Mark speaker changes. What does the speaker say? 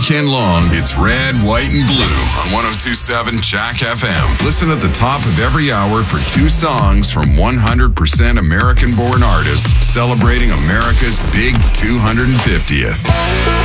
Speaker 1: weekend long, it's Red, White, and Blue on 102.7 Jack FM. Listen at the top of every hour for 2 songs from 100% American-born artists celebrating America's big 250th.